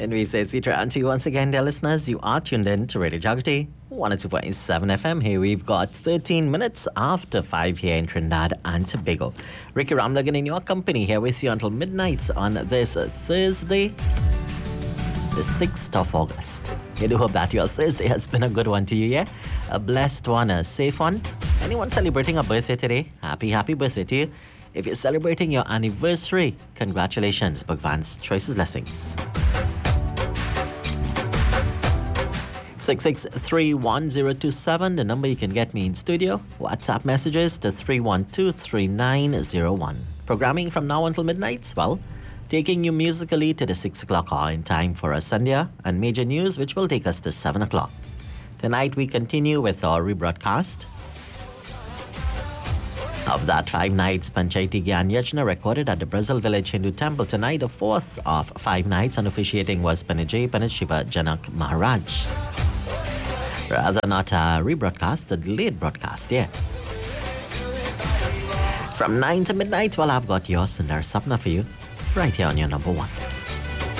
And we say Citra and to you once again, dear listeners. You are tuned in to Radio Jagati 102.7 FM. Here we've got 13 minutes after 5 here in Trinidad and Tobago. Ricky Ramlagan in your company here with you until midnight on this Thursday, the 6th of August. I do hope that your Thursday has been a good one to you, yeah? A blessed one, a safe one. Anyone celebrating a birthday today? Happy birthday to you. If you're celebrating your anniversary, congratulations. Bhagwan's choices blessings. 6631027, the number you can get me in studio. WhatsApp messages to 3123901. Programming from now until midnight, well, taking you musically to the 6 o'clock hour in time for a Sandhya and major news, which will take us to 7 o'clock. Tonight we continue with our rebroadcast of that 5 nights Panchayati Gyan Yajna recorded at the Brazil Village Hindu Temple. Tonight, the 4th of 5 nights, and officiating was Panajay Panit Shiva Janak Maharaj. Rather not a rebroadcast, a delayed broadcast, yeah. From 9 to midnight, well, I've got your Sundar Sapna for you, right here on your number one.